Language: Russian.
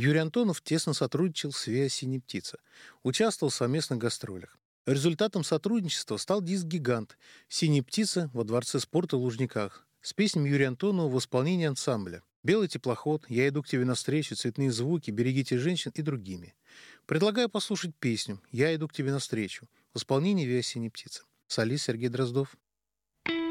Юрий Антонов тесно сотрудничал с ВИА «Синяя птица», участвовал в совместных гастролях. Результатом сотрудничества стал диск «Гигант» «Синяя птица» во Дворце спорта в Лужниках с песнями Юрия Антонова в исполнении ансамбля «Белый теплоход», «Я иду к тебе навстречу», «Цветные звуки», «Берегите женщин» и другими. Предлагаю послушать песню «Я иду к тебе навстречу» в исполнении ВИА «Синяя птица». Солист Сергей Дроздов.